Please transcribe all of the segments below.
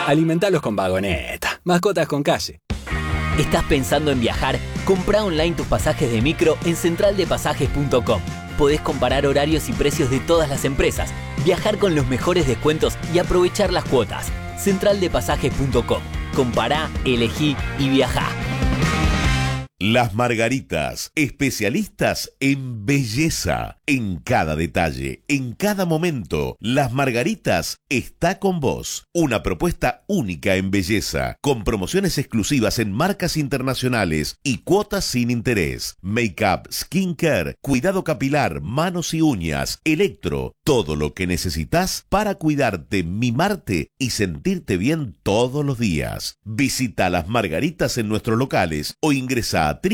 Alimentalos con Vagoneta. Mascotas con calle. ¿Estás pensando en viajar? Comprá online tus pasajes de micro en centraldepasajes.com. Podés comparar horarios y precios de todas las empresas, viajar con los mejores descuentos y aprovechar las cuotas. Centraldepasajes.com. Compará, elegí y viajá. Las Margaritas, especialistas en belleza, en cada detalle, en cada momento. Las Margaritas está con vos. Una propuesta única en belleza, con promociones exclusivas en marcas internacionales y cuotas sin interés. Make-up, skincare, cuidado capilar, manos y uñas, electro, todo lo que necesitas para cuidarte, mimarte y sentirte bien todos los días. Visita Las Margaritas en nuestros locales o ingresa a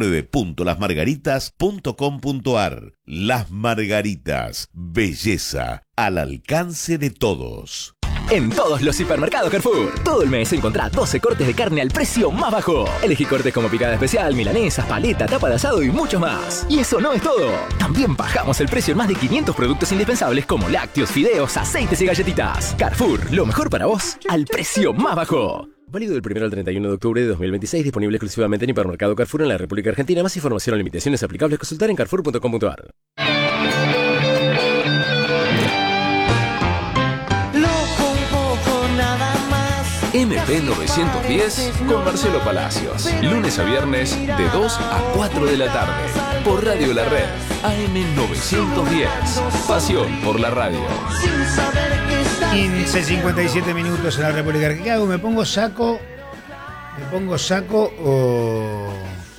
www.lasmargaritas.com.ar. Las Margaritas, belleza al alcance de todos. En todos los hipermercados Carrefour, todo el mes encontrá 12 cortes de carne al precio más bajo. Elegí cortes como picada especial, milanesas, paleta, tapa de asado y mucho más. Y eso no es todo. También bajamos el precio en más de 500 productos indispensables como lácteos, fideos, aceites y galletitas. Carrefour, lo mejor para vos al precio más bajo. Válido del 1 al 31 de octubre de 2026, disponible exclusivamente en Hipermercado Carrefour en la República Argentina. Más información o limitaciones aplicables, consultar en carrefour.com.ar. MP910 con Marcelo Palacios. Lunes a viernes de 2 a 4 de la tarde. Por Radio La Red. AM910. Pasión por la radio. 15:57 minutos en la República Argentina. ¿Qué hago? ¿Me pongo saco? O...?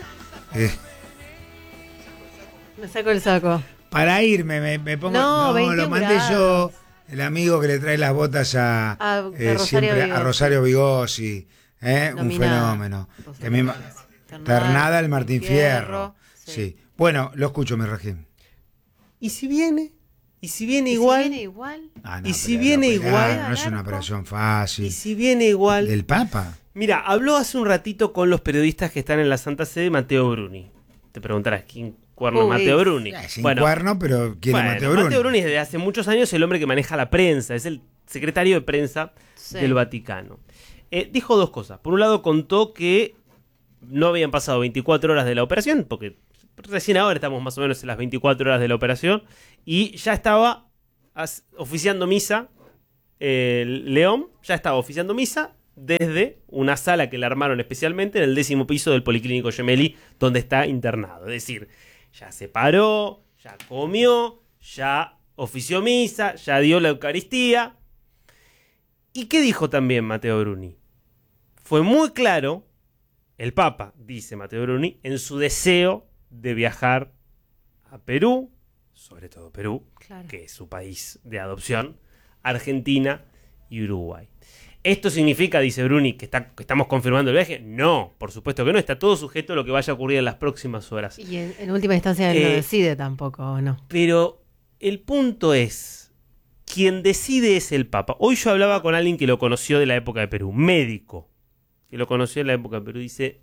Me saco el saco. Para irme, me pongo... No, lo mandé grados. yo... El amigo que le trae las botas a Rosario Vigossi, un fenómeno. Que Ternada, el Martín Fierro. Sí. Bueno, lo escucho, mi Rajín. ¿Y si viene? ¿Y si viene igual? ¿Y si viene igual? No es una operación fácil. ¿Y si viene igual? ¿Del Papa? Mira, habló hace un ratito con los periodistas que están en la Santa Sede, Matteo Bruni. Te preguntarás, ¿quién cuerno es Matteo Bruni? Sin cuerno, pero ¿quién es Matteo Bruni? Matteo Bruni es desde hace muchos años el hombre que maneja la prensa, es el secretario de prensa del Vaticano. Dijo dos cosas. Por un lado contó que no habían pasado 24 horas de la operación, porque recién ahora estamos más o menos en las 24 horas de la operación, y ya estaba oficiando misa, León ya estaba oficiando misa desde una sala que le armaron especialmente en el 10º piso del Policlínico Gemelli, donde está internado. Es decir, ya se paró, ya comió, ya ofició misa, ya dio la Eucaristía. ¿Y qué dijo también Matteo Bruni? Fue muy claro, el Papa, dice Matteo Bruni, en su deseo de viajar a Perú, sobre todo Perú, claro, que es su país de adopción, Argentina y Uruguay. ¿Esto significa, dice Bruni, que estamos confirmando el viaje? No, por supuesto que no. Está todo sujeto a lo que vaya a ocurrir en las próximas horas. Y en última instancia él no decide tampoco, ¿o no? Pero el punto es, quien decide es el Papa. Hoy yo hablaba con alguien que lo conoció de la época de Perú, médico, que lo conoció de la época de Perú. Dice,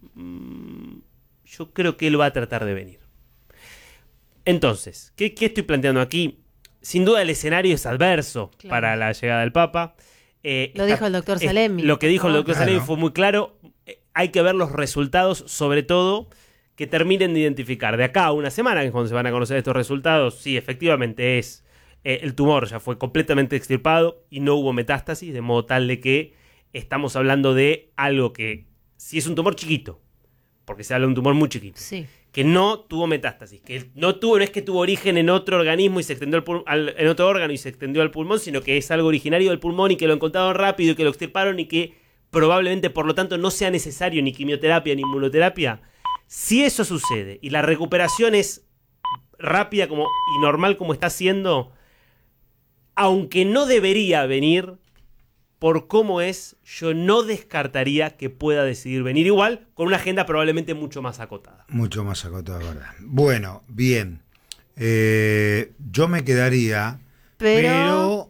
yo creo que él va a tratar de venir. Entonces, ¿qué estoy planteando aquí? Sin duda el escenario es adverso, claro, para la llegada del Papa. Lo dijo el doctor Salemi. Lo que dijo el doctor Salemi fue muy claro. Hay que ver los resultados, sobre todo, que terminen de identificar. De acá a una semana, que es cuando se van a conocer estos resultados, sí, efectivamente es el tumor ya fue completamente extirpado y no hubo metástasis, de modo tal de que estamos hablando de algo que, si es un tumor chiquito, porque se habla de un tumor muy chiquito, sí, que no tuvo metástasis, que no es que tuvo origen en otro organismo y se extendió en otro órgano y se extendió al pulmón, sino que es algo originario del pulmón y que lo encontraron rápido y que lo extirparon y que probablemente, por lo tanto, no sea necesario ni quimioterapia ni inmunoterapia. Si eso sucede y la recuperación es rápida y normal como está siendo, aunque no debería venir, por cómo es, yo no descartaría que pueda decidir venir igual, con una agenda probablemente mucho más acotada. Mucho más acotada, ¿verdad? Bueno, bien. Yo me quedaría, pero